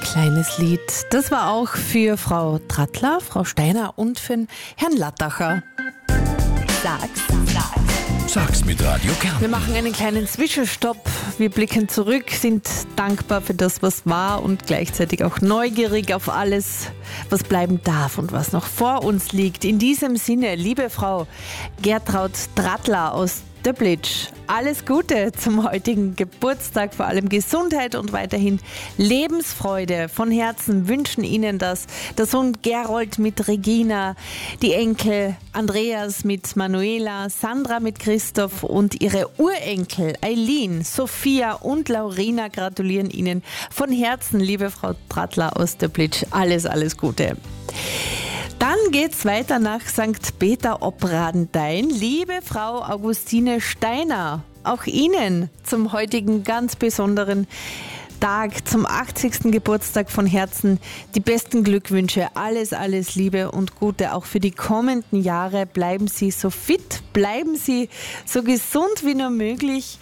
kleines Lied. Das war auch für Frau Trattler, Frau Steiner und für den Herrn Lattacher. Sag's mit Radio Kärnten. Wir machen einen kleinen Zwischenstopp. Wir blicken zurück, sind dankbar für das, was war und gleichzeitig auch neugierig auf alles, was bleiben darf und was noch vor uns liegt. In diesem Sinne, liebe Frau Gertraud Trattler aus Döblitsch, alles Gute zum heutigen Geburtstag, vor allem Gesundheit und weiterhin Lebensfreude. Von Herzen wünschen Ihnen das der Sohn Gerold mit Regina, die Enkel Andreas mit Manuela, Sandra mit Christoph und ihre Urenkel Eileen, Sophia und Laurina gratulieren Ihnen von Herzen, liebe Frau Trattler aus Döblitsch. Alles, alles Gute. Dann geht's weiter nach St. Peter ob Radenthein. Liebe Frau Augustine Steiner, auch Ihnen zum heutigen ganz besonderen Tag, zum 80. Geburtstag von Herzen die besten Glückwünsche. Alles, alles Liebe und Gute auch für die kommenden Jahre. Bleiben Sie so fit, bleiben Sie so gesund wie nur möglich.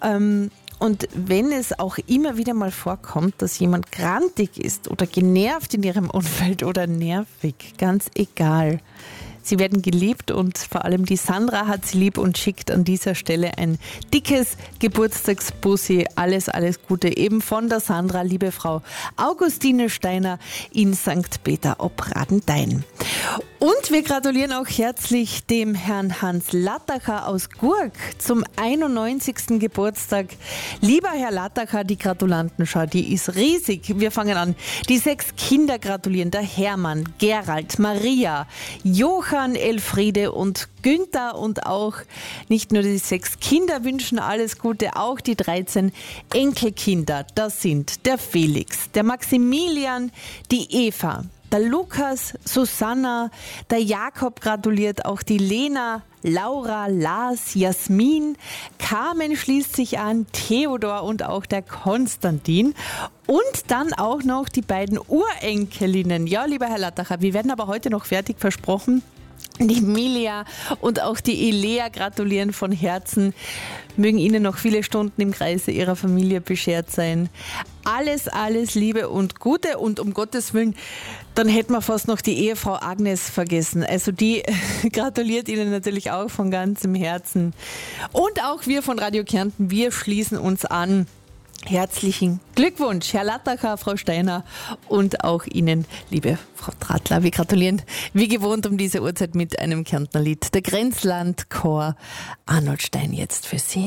Und wenn es auch immer wieder mal vorkommt, dass jemand grantig ist oder genervt in ihrem Umfeld oder nervig, ganz egal. Sie werden geliebt und vor allem die Sandra hat sie lieb und schickt an dieser Stelle ein dickes Geburtstagsbussi. Alles, alles Gute eben von der Sandra, liebe Frau Augustine Steiner in St. Peter ob Radenthein. Und wir gratulieren auch herzlich dem Herrn Hans Lattacher aus Gurk zum 91. Geburtstag. Lieber Herr Lattacher, die Gratulantenschau, die ist riesig. Wir fangen an. Die 6 Kinder gratulieren. Der Hermann, Gerald, Maria, Johann, Elfriede und Günther. Und auch nicht nur die 6 Kinder wünschen alles Gute, auch die 13 Enkelkinder. Das sind der Felix, der Maximilian, die Eva, der Lukas, Susanna, der Jakob gratuliert, auch die Lena, Laura, Lars, Jasmin, Carmen schließt sich an, Theodor und auch der Konstantin. Und dann auch noch die beiden Urenkelinnen. Ja, lieber Herr Lattacher, wir werden aber heute noch fertig, versprochen. Die Emilia und auch die Elea gratulieren von Herzen. Mögen Ihnen noch viele Stunden im Kreise Ihrer Familie beschert sein. Alles, alles Liebe und Gute. Und um Gottes Willen, dann hätten wir fast noch die Ehefrau Agnes vergessen. Also die gratuliert Ihnen natürlich auch von ganzem Herzen. Und auch wir von Radio Kärnten, wir schließen uns an. Herzlichen Glückwunsch, Herr Lattacher, Frau Steiner und auch Ihnen, liebe Frau Trattler. Wir gratulieren wie gewohnt um diese Uhrzeit mit einem Kärntner Lied. Der Grenzlandchor Arnold Stein jetzt für Sie.